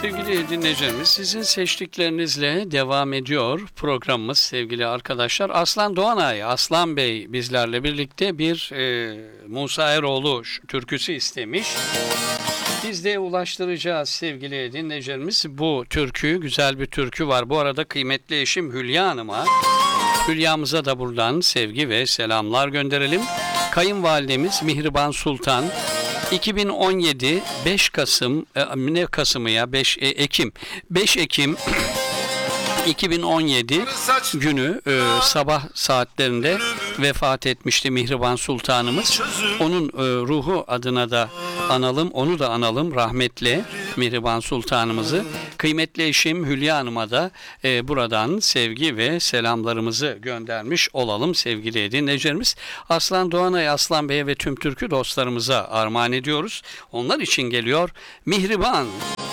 Sevgili dinleyicilerimiz, sizin seçtiklerinizle devam ediyor programımız sevgili arkadaşlar. Aslan Doğanay, Aslan Bey bizlerle birlikte bir Musa Eroğlu türküsü istemiş. Biz de ulaştıracağız sevgili dinleyicilerimiz. Bu türkü, güzel bir türkü var. Bu arada kıymetli eşim Hülya Hanım'a, Hülya'mıza da buradan sevgi ve selamlar gönderelim. Kayınvalidemiz Mihriban Sultan 2017 5 Kasım ne Kasım'ı ya 5 Ekim 5 Ekim 2017 günü sabah saatlerinde vefat etmişti Mihriban Sultanımız. Onun ruhu adına da analım, onu da analım rahmetli Mihriban Sultanımızı. Kıymetli eşim Hülya Hanım'a da buradan sevgi ve selamlarımızı göndermiş olalım sevgili dinleyicilerimiz. Aslan Doğanay, Aslan Bey'e ve tüm türkü dostlarımıza armağan ediyoruz. Onlar için geliyor Mihriban.